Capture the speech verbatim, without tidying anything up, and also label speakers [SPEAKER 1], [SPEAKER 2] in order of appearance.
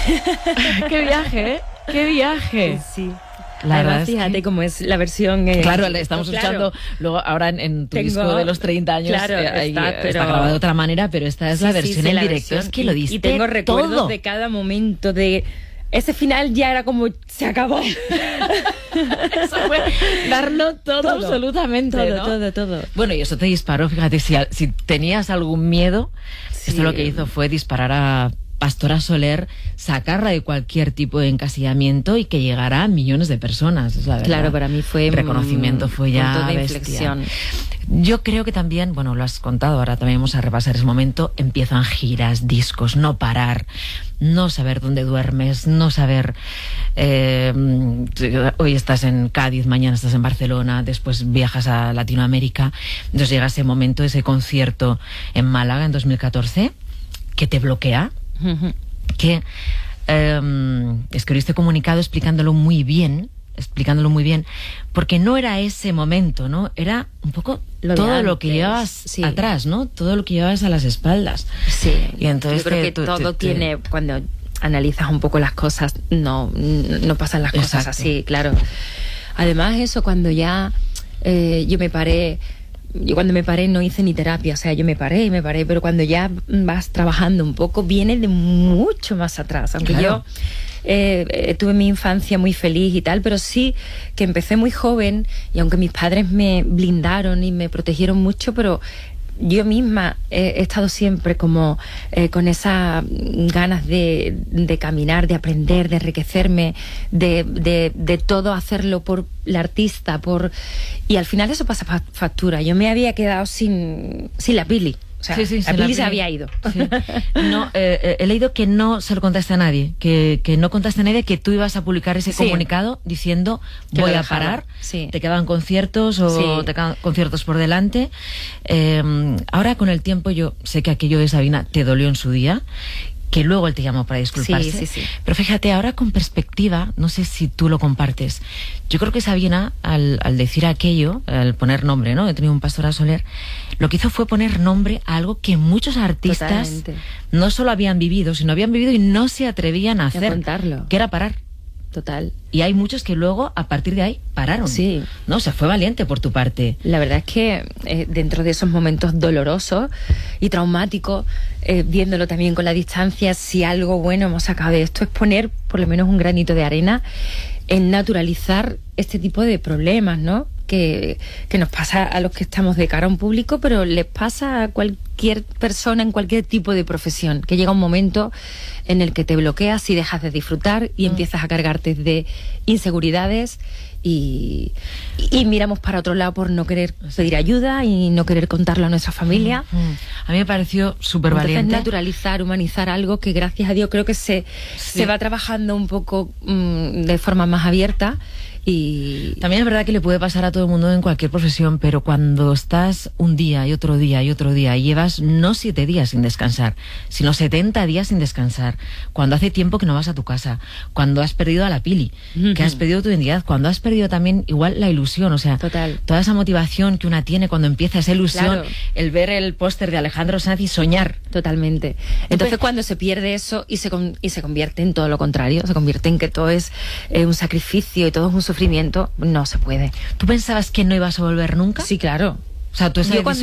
[SPEAKER 1] ¡Qué viaje, eh! ¡Qué viaje!
[SPEAKER 2] Sí.
[SPEAKER 1] La
[SPEAKER 2] Además,
[SPEAKER 1] verdad
[SPEAKER 2] fíjate
[SPEAKER 1] es que...
[SPEAKER 2] cómo es la versión... Eh,
[SPEAKER 1] claro, le estamos
[SPEAKER 2] pues,
[SPEAKER 1] escuchando
[SPEAKER 2] claro.
[SPEAKER 1] luego ahora en, en tu
[SPEAKER 2] Tengo,
[SPEAKER 1] disco de los treinta años.
[SPEAKER 2] Claro,
[SPEAKER 1] eh, ahí,
[SPEAKER 2] está,
[SPEAKER 1] eh,
[SPEAKER 2] pero...
[SPEAKER 1] está grabado de otra manera, pero esta es
[SPEAKER 2] sí,
[SPEAKER 1] la
[SPEAKER 2] sí,
[SPEAKER 1] versión
[SPEAKER 2] sí,
[SPEAKER 1] en
[SPEAKER 2] la
[SPEAKER 1] directo.
[SPEAKER 2] versión,
[SPEAKER 1] Es que
[SPEAKER 2] y,
[SPEAKER 1] lo diste
[SPEAKER 2] y tengo recuerdos
[SPEAKER 1] todo.
[SPEAKER 2] de cada momento de... Ese final ya era como... Se acabó.
[SPEAKER 1] Eso fue darlo todo,
[SPEAKER 2] todo
[SPEAKER 1] absolutamente,
[SPEAKER 2] todo,
[SPEAKER 1] ¿no?
[SPEAKER 2] todo, todo.
[SPEAKER 1] Bueno, y eso te disparó, fíjate, si, si tenías algún miedo,
[SPEAKER 2] Sí.
[SPEAKER 1] esto lo que hizo fue disparar a Pastora Soler, sacarla de cualquier tipo de encasillamiento y que llegara a millones de personas, es la verdad.
[SPEAKER 2] Claro, para mí fue...
[SPEAKER 1] El reconocimiento fue ya
[SPEAKER 2] punto de
[SPEAKER 1] bestia.
[SPEAKER 2] inflexión.
[SPEAKER 1] Yo creo que también, bueno, lo has contado, ahora también vamos a repasar ese momento, empiezan giras, discos, no parar, no saber dónde duermes, no saber... Eh, hoy estás en Cádiz, mañana estás en Barcelona, después viajas a Latinoamérica, entonces llega ese momento, ese concierto en Málaga en dos mil catorce, que te bloquea,
[SPEAKER 2] Uh-huh.
[SPEAKER 1] que eh, escribiste comunicado explicándolo muy bien, explicándolo muy bien, porque no era ese momento, ¿no? Era un poco
[SPEAKER 2] Lo de
[SPEAKER 1] todo
[SPEAKER 2] antes,
[SPEAKER 1] lo que llevabas
[SPEAKER 2] sí.
[SPEAKER 1] atrás, ¿no? Todo lo que llevabas a las espaldas.
[SPEAKER 2] Sí,
[SPEAKER 1] Y entonces
[SPEAKER 2] yo creo
[SPEAKER 1] te-
[SPEAKER 2] que
[SPEAKER 1] tú-
[SPEAKER 2] todo
[SPEAKER 1] te- te-
[SPEAKER 2] tiene... Cuando analizas un poco las cosas, no, no pasan las cosas
[SPEAKER 1] Exacto.
[SPEAKER 2] así, claro. Además, eso cuando ya eh, yo me paré... Yo cuando me paré no hice ni terapia, o sea, yo me paré y me paré, pero cuando ya vas trabajando un poco, viene de mucho más atrás. Aunque
[SPEAKER 1] Claro.
[SPEAKER 2] yo eh, eh, tuve mi infancia muy feliz y tal, pero sí que empecé muy joven y aunque mis padres me blindaron y me protegieron mucho, pero yo misma he, he estado siempre como eh, con esas ganas de, de caminar, de aprender, de enriquecerme, de, de, de todo hacerlo por la artista, por y al final eso pasa fa- factura. Yo me había quedado sin, sin la Pili. O sea,
[SPEAKER 1] Sí, sí,
[SPEAKER 2] la
[SPEAKER 1] sí,
[SPEAKER 2] Pili
[SPEAKER 1] la
[SPEAKER 2] se
[SPEAKER 1] Pili.
[SPEAKER 2] había ido.
[SPEAKER 1] Sí. No, eh, eh, he leído que no se lo contaste a nadie, que, que no contaste a nadie que tú ibas a publicar ese
[SPEAKER 2] Sí.
[SPEAKER 1] comunicado diciendo
[SPEAKER 2] Que
[SPEAKER 1] voy
[SPEAKER 2] lo
[SPEAKER 1] a
[SPEAKER 2] dejaba.
[SPEAKER 1] parar,
[SPEAKER 2] Sí.
[SPEAKER 1] te quedaban conciertos o
[SPEAKER 2] Sí.
[SPEAKER 1] te quedan conciertos por delante. Eh, ahora con el tiempo yo sé que aquello de Sabina te dolió en su día, que luego él te llamó para disculparse.
[SPEAKER 2] Sí, sí, sí.
[SPEAKER 1] Pero fíjate, ahora con perspectiva, no sé si tú lo compartes, yo creo que Sabina, al, al decir aquello, al poner nombre, ¿no? He tenido un Pastora Soler, lo que hizo fue poner nombre a algo que muchos artistas
[SPEAKER 2] Totalmente.
[SPEAKER 1] no solo habían vivido, sino habían vivido y no se atrevían a hacer.
[SPEAKER 2] contarlo.
[SPEAKER 1] Que era parar.
[SPEAKER 2] Total.
[SPEAKER 1] Y hay muchos que luego, a partir de ahí, pararon.
[SPEAKER 2] Sí.
[SPEAKER 1] No, o sea, fue valiente por tu parte.
[SPEAKER 2] La verdad es que eh, dentro de esos momentos dolorosos y traumáticos, eh, viéndolo también con la distancia, si algo bueno hemos sacado de esto es poner por lo menos un granito de arena en naturalizar este tipo de problemas, ¿no? Que, que nos pasa a los que estamos de cara a un público, pero les pasa a cualquier persona en cualquier tipo de profesión, que llega un momento en el que te bloqueas y dejas de disfrutar y
[SPEAKER 1] Mm.
[SPEAKER 2] empiezas a cargarte de inseguridades y, y miramos para otro lado por no querer pedir ayuda y no querer contarlo a nuestra familia.
[SPEAKER 1] Mm. A mí me pareció súper
[SPEAKER 2] Entonces
[SPEAKER 1] valiente.
[SPEAKER 2] naturalizar, humanizar algo que gracias a Dios creo que se,
[SPEAKER 1] Sí.
[SPEAKER 2] se va trabajando un poco mm, de forma más abierta y
[SPEAKER 1] También es verdad que le puede pasar a todo el mundo en cualquier profesión, pero cuando estás un día y otro día y otro día y llevas no siete días sin descansar, sino setenta días sin descansar, cuando hace tiempo que no vas a tu casa, cuando has perdido a la Pili,
[SPEAKER 2] Ujú.
[SPEAKER 1] que has perdido tu identidad, cuando has perdido también igual la ilusión, o sea,
[SPEAKER 2] Total.
[SPEAKER 1] toda esa motivación que una tiene cuando empieza esa ilusión,
[SPEAKER 2] Claro.
[SPEAKER 1] el ver el póster de Alejandro Sanz y soñar.
[SPEAKER 2] totalmente. Entonces cuando se pierde eso y se, con- y se convierte en todo lo contrario, se convierte en que todo es eh, un sacrificio y todo es un sufrimiento, no se puede.
[SPEAKER 1] ¿Tú pensabas que no ibas a volver nunca?
[SPEAKER 2] Sí, claro.
[SPEAKER 1] O sea, tú esa
[SPEAKER 2] Yo cuando